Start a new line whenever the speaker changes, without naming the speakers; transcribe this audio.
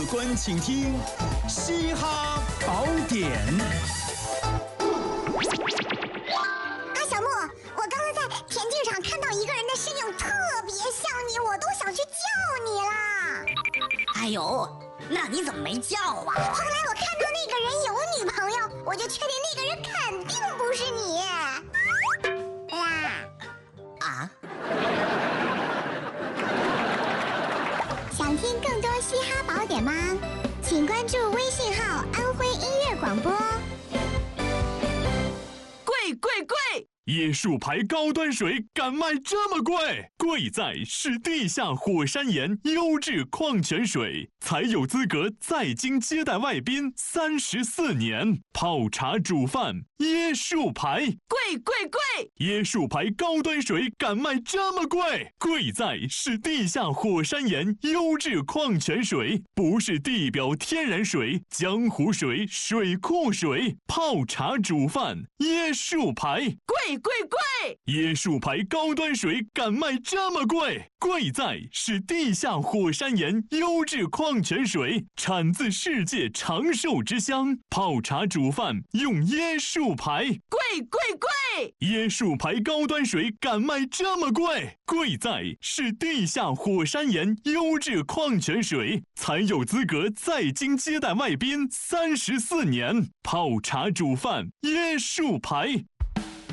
官请听《嘻哈宝典》。
小莫，我刚刚在田径场看到一个人的身影特别像你，我都想去叫你啦。
哎呦，那你怎么没叫啊？后
来我看到那个人有女朋友，我就确定那个人肯定不是你。想听更多嘻哈宝典吗？请关注微信号“安徽音乐广播”。
贵！椰树牌高端水敢卖这么贵？贵在是地下火山岩优质矿泉水，才有资格在京接待外宾34年。泡茶煮饭，椰树牌，
贵！
椰树牌高端水敢卖这么贵？贵在是地下火山岩优质矿泉水，不是地表天然水、江湖水、水库水。泡茶煮饭，椰树牌，
贵！
椰树牌高端水敢卖这么贵？贵在是地下火山岩优质矿泉水，产自世界长寿之乡。泡茶煮饭用椰树牌，
贵！
椰树牌高端水敢卖这么贵？贵在是地下火山岩优质矿泉水，才有资格在京接待外宾34年。泡茶煮饭，椰树牌，